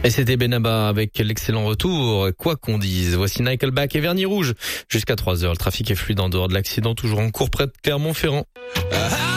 Et c'était Benaba avec l'excellent retour, quoi qu'on dise. Voici Nickelback et Vernis Rouge. Jusqu'à 3h, le trafic est fluide en dehors de l'accident, toujours en cours près de Clermont-Ferrand.